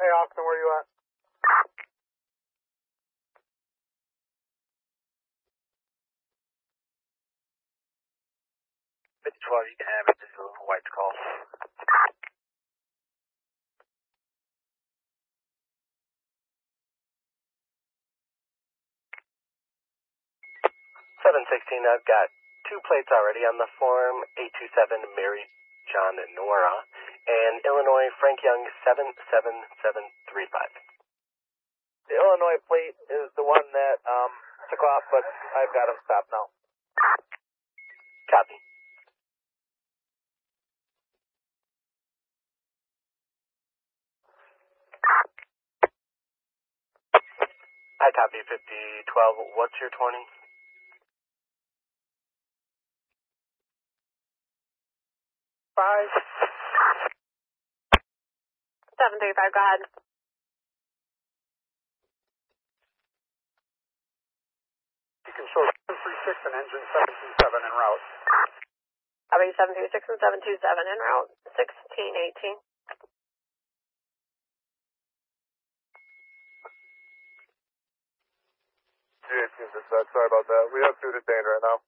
Hey, Austin, where you at? Mid-12, you can have it. This is White's call. 716, I've got 2 plates already on the form, 827 Mary John Nora, and Illinois Frank Young 77735. The Illinois plate is the one that took off, but I've got him stopped now. Copy. I copy 5012. What's your 20? 735, go ahead. You can show 736 and engine 727 en route. Copy 736 and 727 en route. 1618. G18 dispatch, sorry about that. We have 2 detained right now.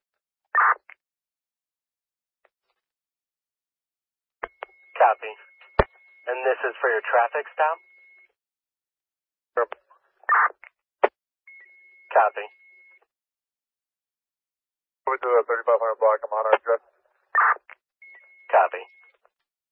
Copy. And this is for your traffic stop? Sure. Copy. Over to the 3500 block, I'm on our address.